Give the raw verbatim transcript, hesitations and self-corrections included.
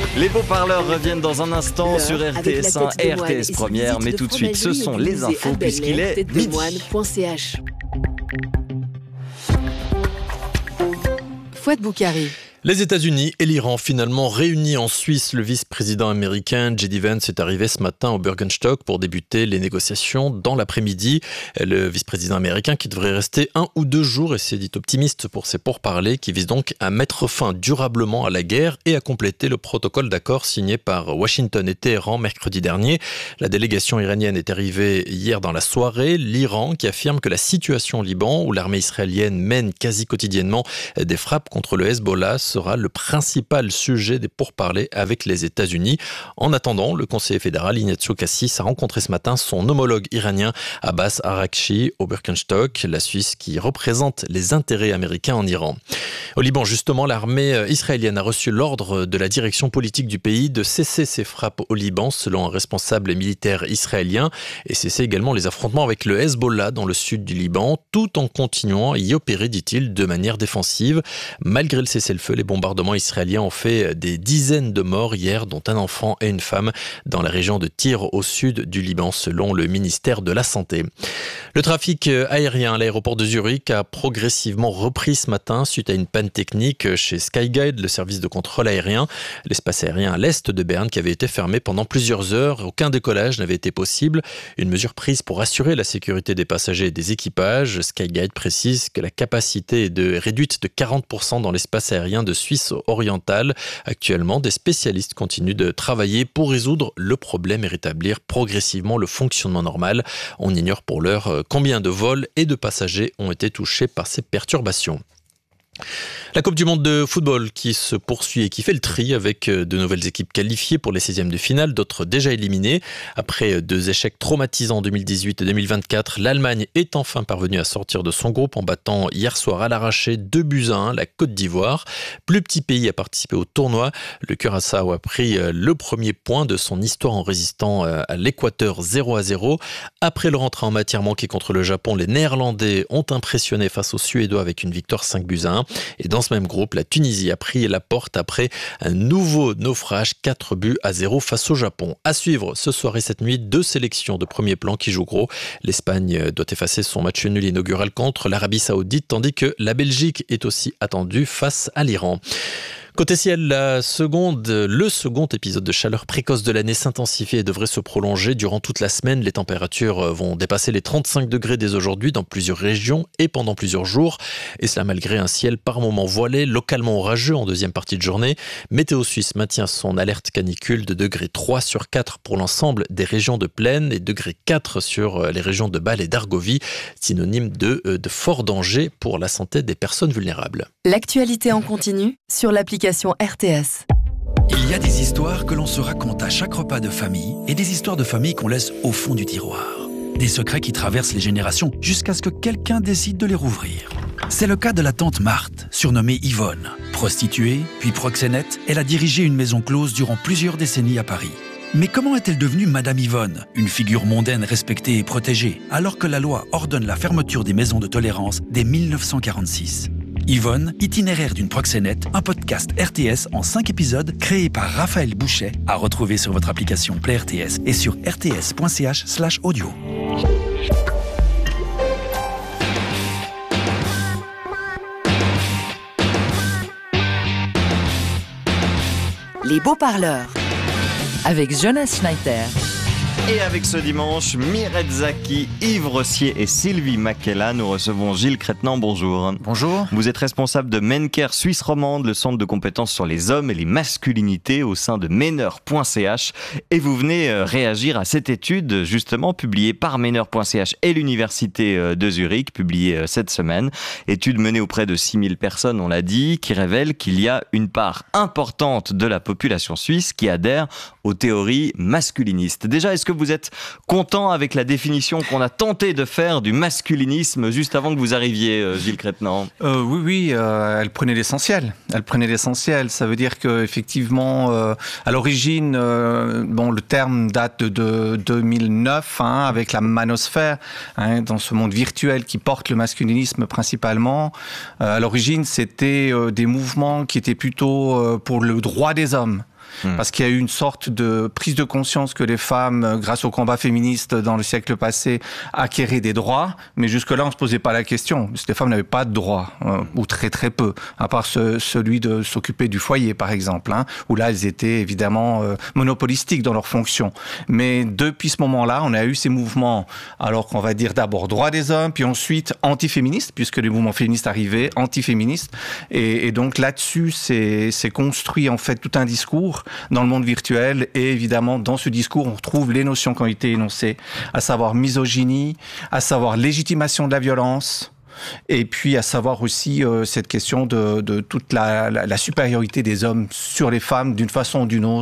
Les beaux parleurs reviennent dans un instant sur R T S un et R T S Première, mais tout de suite, ce sont les infos puisqu'il est midi. Fouad Boukari. Les États-Unis et l'Iran finalement réunis en Suisse. Le vice-président américain J D Vance est arrivé ce matin au Bürgenstock pour débuter les négociations dans l'après-midi. Le vice-président américain qui devrait rester un ou deux jours et s'est dit optimiste pour ses pourparlers qui visent donc à mettre fin durablement à la guerre et à compléter le protocole d'accord signé par Washington et Téhéran mercredi dernier. La délégation iranienne est arrivée hier dans la soirée. L'Iran qui affirme que la situation au Liban où l'armée israélienne mène quasi quotidiennement des frappes contre le Hezbollah sera le principal sujet des pourparlers avec les États-Unis. En attendant, le conseiller fédéral Ignazio Cassis a rencontré ce matin son homologue iranien Abbas Araghchi au Bürgenstock, la Suisse qui représente les intérêts américains en Iran. Au Liban, justement, l'armée israélienne a reçu l'ordre de la direction politique du pays de cesser ses frappes au Liban, selon un responsable militaire israélien, et cesser également les affrontements avec le Hezbollah dans le sud du Liban, tout en continuant à y opérer, dit-il, de manière défensive. Malgré le cessez-le-feu, les bombardements israéliens ont fait des dizaines de morts hier, dont un enfant et une femme, dans la région de Tyr, au sud du Liban, selon le ministère de la Santé. Le trafic aérien à l'aéroport de Zurich a progressivement repris ce matin suite à une panne technique chez Skyguide, le service de contrôle aérien. L'espace aérien à l'est de Berne qui avait été fermé pendant plusieurs heures. Aucun décollage n'avait été possible. Une mesure prise pour assurer la sécurité des passagers et des équipages. Skyguide précise que la capacité est de, réduite de quarante pour cent dans l'espace aérien de Suisse orientale. Actuellement, des spécialistes continuent de travailler pour résoudre le problème et rétablir progressivement le fonctionnement normal. On ignore pour l'heure combien de vols et de passagers ont été touchés par ces perturbations. La Coupe du Monde de football qui se poursuit et qui fait le tri avec de nouvelles équipes qualifiées pour les seizièmes de finale, d'autres déjà éliminées. Après deux échecs traumatisants en deux mille dix-huit et deux mille vingt-quatre, l'Allemagne est enfin parvenue à sortir de son groupe en battant hier soir à l'arraché deux buts à un la Côte d'Ivoire. Plus petit pays à participer au tournoi, le Curaçao a pris le premier point de son histoire en résistant à l'Équateur zéro à zéro. Après le rentré en matière manquée contre le Japon, les Néerlandais ont impressionné face aux Suédois avec une victoire cinq buts à un. Et dans ce même groupe, la Tunisie a pris la porte après un nouveau naufrage, quatre buts à zéro face au Japon. À suivre ce soir et cette nuit, deux sélections de premier plan qui jouent gros. L'Espagne doit effacer son match nul inaugural contre l'Arabie Saoudite, tandis que la Belgique est aussi attendue face à l'Iran. Côté ciel, la seconde, le second épisode de chaleur précoce de l'année s'intensifie et devrait se prolonger durant toute la semaine. Les températures vont dépasser les trente-cinq degrés dès aujourd'hui dans plusieurs régions et pendant plusieurs jours. Et cela malgré un ciel par moments voilé, localement orageux en deuxième partie de journée. Météo Suisse maintient son alerte canicule de degré trois sur quatre pour l'ensemble des régions de plaine et degré quatre sur les régions de Bâle et d'Argovie, synonyme de, de fort danger pour la santé des personnes vulnérables. L'actualité en continu sur l'application R T S. Il y a des histoires que l'on se raconte à chaque repas de famille et des histoires de famille qu'on laisse au fond du tiroir. Des secrets qui traversent les générations jusqu'à ce que quelqu'un décide de les rouvrir. C'est le cas de la tante Marthe, surnommée Yvonne. Prostituée, puis proxénète, elle a dirigé une maison close durant plusieurs décennies à Paris. Mais comment est-elle devenue Madame Yvonne, une figure mondaine respectée et protégée, alors que la loi ordonne la fermeture des maisons de tolérance dès mille neuf cent quarante-six ? Yvonne, itinéraire d'une proxénète, un podcast R T S en cinq épisodes créé par Raphaël Bouchet, à retrouver sur votre application Play R T S et sur rts.ch slash audio. Les beaux parleurs avec Jonas Schneider. Et avec ce dimanche, Mireille Zaki, Yves Rossier et Sylvie Makela, nous recevons Gilles Crétenant. Bonjour. Bonjour. Vous êtes responsable de Mencare Suisse romande, le centre de compétences sur les hommes et les masculinités au sein de Meneur point C H. Et vous venez réagir à cette étude, justement, publiée par Meneur point C H et l'Université de Zurich, publiée cette semaine. Étude menée auprès de six mille personnes, on l'a dit, qui révèle qu'il y a une part importante de la population suisse qui adhère aux théories masculinistes. Déjà, est-ce que vous êtes content avec la définition qu'on a tenté de faire du masculinisme juste avant que vous arriviez, euh, Gilles Crétenant ? euh, Oui, oui, euh, elle prenait l'essentiel. Elle prenait l'essentiel. Ça veut dire qu'effectivement, euh, à l'origine, euh, bon, le terme date de, de deux mille neuf, hein, avec la manosphère, hein, dans ce monde virtuel qui porte le masculinisme principalement. Euh, à l'origine, c'était euh, des mouvements qui étaient plutôt euh, pour le droit des hommes. Mmh. Parce qu'il y a eu une sorte de prise de conscience que les femmes, grâce au combat féministe dans le siècle passé, acquéraient des droits, mais jusque-là, on ne se posait pas la question. Parce que les femmes n'avaient pas de droits, euh, ou très très peu, à part ce, celui de s'occuper du foyer, par exemple, hein, où là, elles étaient évidemment euh, monopolistiques dans leurs fonctions. Mais depuis ce moment-là, on a eu ces mouvements, alors qu'on va dire d'abord droit des hommes, puis ensuite antiféministes, puisque les mouvements féministes arrivaient, antiféministes. Et, et donc là-dessus, c'est, c'est construit en fait tout un discours dans le monde virtuel. Et évidemment, dans ce discours, on retrouve les notions qui ont été énoncées, à savoir misogynie, à savoir légitimation de la violence, et puis à savoir aussi euh, cette question de, de toute la, la, la supériorité des hommes sur les femmes d'une façon ou d'une autre.